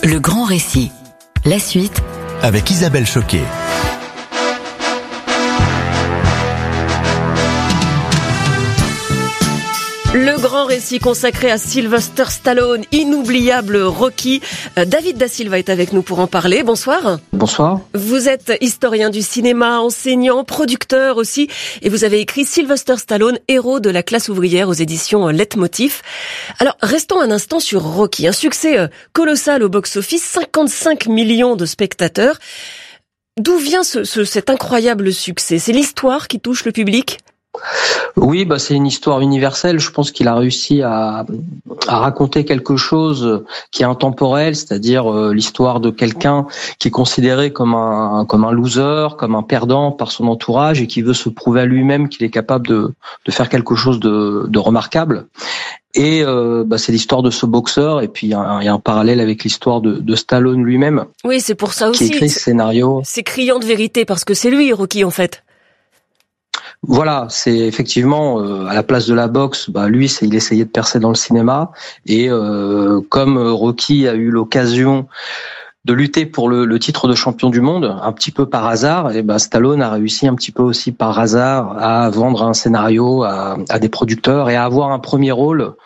Le grand récit. La suite avec Isabelle Choquet. Le grand récit consacré à Sylvester Stallone, inoubliable Rocky. David Da Silva est avec nous pour en parler. Bonsoir. Bonsoir. Vous êtes historien du cinéma, enseignant, producteur aussi, et vous avez écrit Sylvester Stallone, héros de la classe ouvrière aux éditions Leitmotiv. Alors, restons un instant sur Rocky. Un succès colossal au box-office, 55 millions de spectateurs. D'où vient cet incroyable succès? C'est l'histoire qui touche le public? Oui, c'est une histoire universelle. Je pense qu'il a réussi à raconter quelque chose qui est intemporel, c'est-à-dire l'histoire de quelqu'un qui est considéré comme un loser, comme un perdant par son entourage et qui veut se prouver à lui-même qu'il est capable de faire quelque chose de remarquable. Et c'est l'histoire de ce boxeur, et puis il y a un parallèle avec l'histoire de Stallone lui-même. Oui, c'est pour ça aussi. Qui écrit ce scénario. C'est criant de vérité parce que c'est lui, Rocky, en fait. Voilà, c'est effectivement à la place de la boxe, lui, il essayait de percer dans le cinéma, et comme Rocky a eu l'occasion de lutter pour le titre de champion du monde, un petit peu par hasard, et Stallone a réussi un petit peu aussi par hasard à vendre un scénario à des producteurs et à avoir un premier rôle